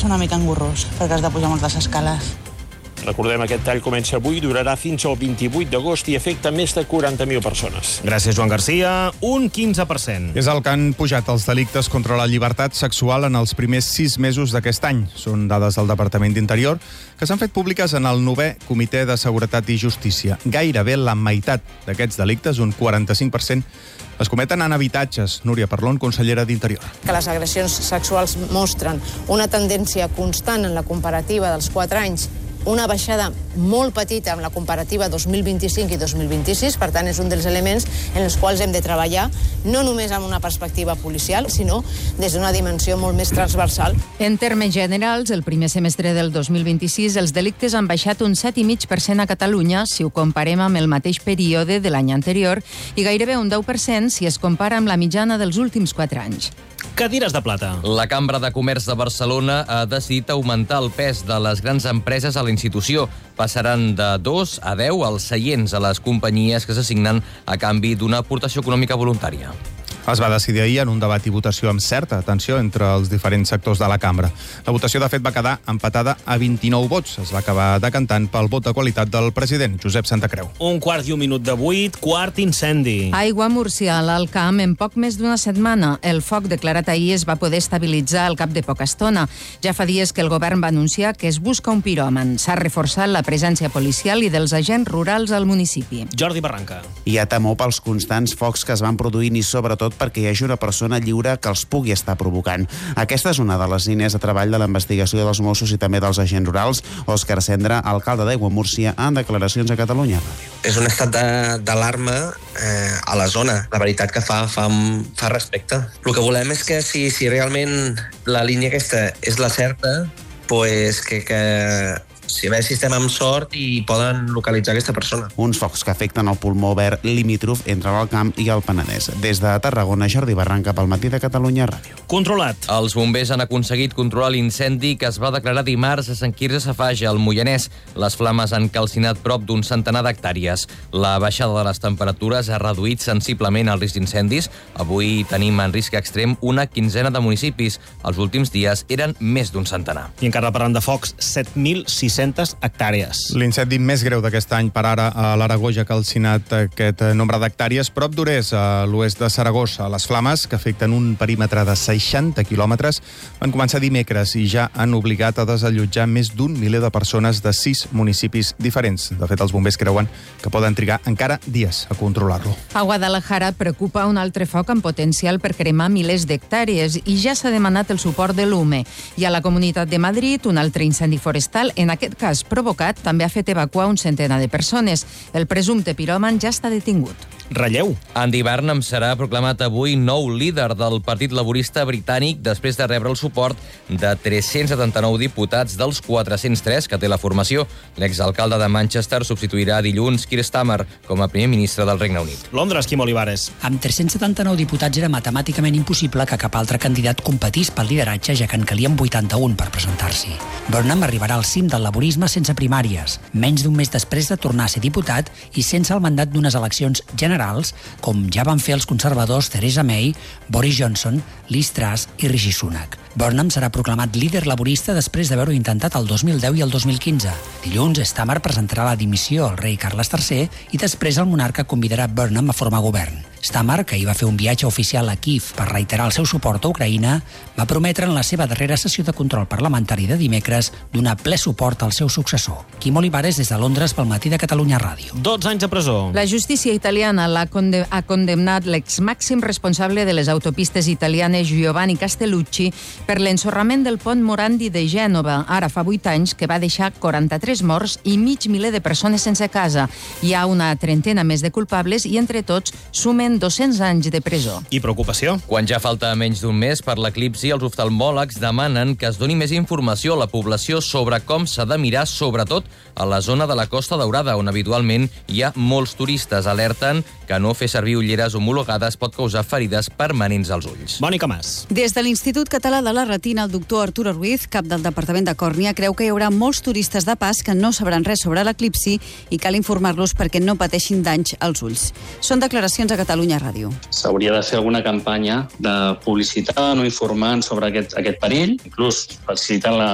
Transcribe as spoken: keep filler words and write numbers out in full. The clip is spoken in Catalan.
ser una mica engorrós, perquè has de pujar moltes escales. Recordem, aquest tall comença avui, durarà fins al vint-i-vuit d'agost i afecta més de quaranta mil persones. Gràcies, Joan Garcia. Un quinze per cent. És el que han pujat els delictes contra la llibertat sexual en els primers sis mesos d'aquest any. Són dades del Departament d'Interior que s'han fet públiques en el novè Comitè de Seguretat i Justícia. Gairebé la meitat d'aquests delictes, un quaranta-cinc per cent, es cometen en habitatges. Núria Parlon, consellera d'Interior. Que les agressions sexuals mostren una tendència constant en la comparativa dels quatre anys, una baixada molt petita amb la comparativa dos mil vint-i-cinc i dos mil vint-i-sis, per tant és un dels elements en els quals hem de treballar, no només amb una perspectiva policial, sinó des d'una dimensió molt més transversal. En termes generals, el primer semestre del dos mil vint-i-sis els delictes han baixat un set coma cinc per cent a Catalunya si ho comparem amb el mateix període de l'any anterior i gairebé un deu per cent si es compara amb la mitjana dels últims quatre anys. Cadires de plata. La Cambra de Comerç de Barcelona ha decidit augmentar el pes de les grans empreses a la institució. Passaran de dos a deu els seients a les companyies que s'assignen a canvi d'una aportació econòmica voluntària. Es va decidir ahir en un debat i votació amb certa tensió entre els diferents sectors de la cambra. La votació, de fet, va quedar empatada a vint-i-nou vots. Es va acabar decantant pel vot de qualitat del president, Josep Santacreu. Un quart i un minut de vuit, quart incendi. Aigua Múrcia, a l'Alt Camp, en poc més d'una setmana. El foc declarat ahir es va poder estabilitzar al cap de poca estona. Ja fa dies que el govern va anunciar que es busca un piròman. S'ha reforçat la presència policial i dels agents rurals al municipi. Jordi Barranca. Hi ha temor pels constants focs que es van produint i, sobretot, perquè hi hagi una persona lliure que els pugui estar provocant. Aquesta és una de les línies de treball de la investigació dels Mossos i també dels agents rurals. Òscar Cendra, alcalde d'Aigua Múrcia, en declaracions a Catalunya Ràdio. És un estat d'alarma eh, a la zona. La veritat que fa, fa, fa respecte. El que volem és que si, si realment la línia aquesta és la certa, pues que, que si a veure si estem amb sort i poden localitzar aquesta persona. Uns focs que afecten el pulmó verd limítrof entre l'Alt Camp i el Penedès. Des de Tarragona, Jordi Barranca, pel Matí de Catalunya Ràdio. Controlat. Els bombers han aconseguit controlar l'incendi que es va declarar dimarts a Sant Quirze Safaja, al Moianès. Les flames han calcinat prop d'un centenar d'hectàrees. La baixada de les temperatures ha reduït sensiblement el risc d'incendis. Avui tenim en risc extrem una quinzena de municipis. Els últims dies eren més d'un centenar. I encara parlant de focs, set mil sis-centes hectàrees. L'incendi més greu d'aquest any per ara a l'Aragó ja ha calcinat aquest nombre d'hectàrees. Prop d'Orès, a l'oest de Saragossa. Les flames, que afecten un perímetre de seixanta quilòmetres, van començar dimecres i ja han obligat a desallotjar més d'un miler de persones de sis municipis diferents. De fet, els bombers creuen que poden trigar encara dies a controlar-lo. A Guadalajara preocupa un altre foc amb potencial per cremar milers d'hectàrees i ja s'ha demanat el suport de l'U M E. I a la Comunitat de Madrid, un altre incendi forestal, en aquest cas provocat, també ha fet evacuar un centenar de persones. El presumpte piròman ja està detingut. Relleu. Andy Burnham serà proclamat avui nou líder del Partit Laborista Britànic després de rebre el suport de tres-cents setanta-nou diputats dels quatre-cents tres que té la formació. L'exalcalde de Manchester substituirà dilluns Keir Starmer com a primer ministre del Regne Unit. Londres, Quim Olivares. Amb tres-cents setanta-nou diputats era matemàticament impossible que cap altre candidat competís pel lideratge, ja que en calien vuitanta-un per presentar-s'hi. Burnham arribarà al cim del laborisme sense primàries, menys d'un mes després de tornar a ser diputat i sense el mandat d'unes eleccions generals, com ja van fer els conservadors Theresa May, Boris Johnson, Liz Truss i Rishi Sunak. Burnham serà proclamat líder laborista després d'haver-ho intentat el dos mil deu i el dos mil quinze. Dilluns, Starmer presentarà la dimissió al rei Carles tercer i després el monarca convidarà Burnham a formar govern. Starmer, que hi va fer un viatge oficial a Kíev per reiterar el seu suport a Ucraïna, va prometre en la seva darrera sessió de control parlamentari de dimecres donar ple suport al seu successor. Quim Olivares, des de Londres, pel Matí de Catalunya Ràdio. dotze anys de presó. La justícia italiana l'ha conde- ha condemnat l'ex-màxim responsable de les autopistes italianes Giovanni Castellucci per l'ensorrament del pont Morandi de Gènova, ara fa vuit anys, que va deixar quaranta-tres morts i mig miler de persones sense casa. Hi ha una trentena més de culpables i, entre tots, sumen dos-cents anys de presó. I preocupació? Quan ja falta menys d'un mes per l'eclipsi, els oftalmòlegs demanen que es doni més informació a la població sobre com s'ha de mirar, sobretot a la zona de la Costa Daurada, on habitualment hi ha molts turistes. Alerten que no fer servir ulleres homologades pot causar ferides permanents als ulls. Mònica Mas. Des de l'Institut Català de la Retina, el doctor Arturo Ruiz, cap del Departament de Còrnia, creu que hi haurà molts turistes de pas que no sabran res sobre l'eclipsi i cal informar-los perquè no pateixin danys als ulls. Són declaracions a Catalunya Ràdio. S'hauria de fer alguna campanya de publicitat, no informant sobre aquest, aquest perill, inclús facilitant la,